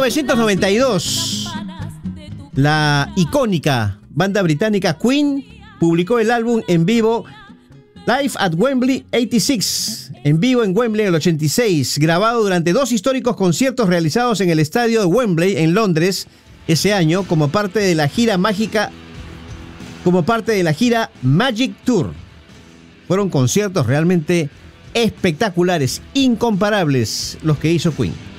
1992, la icónica banda británica Queen publicó el álbum en vivo Live at Wembley 86, en vivo en Wembley en el 86, grabado durante 2 históricos conciertos realizados en el estadio de Wembley en Londres ese año como parte de la gira Magic Tour. Fueron conciertos realmente espectaculares, incomparables los que hizo Queen.